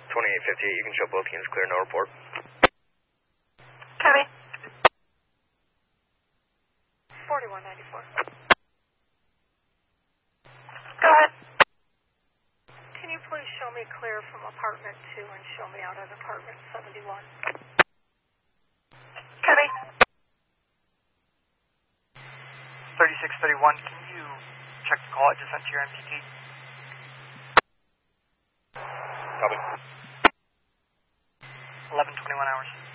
2858, you can show both units clear, no report. Copy. 4194. Go ahead. Can you please show me clear from apartment 2 and show me out of apartment 71? Copy. 3631, can you check the call I just sent to your MPT? Copy. 11:21 hours.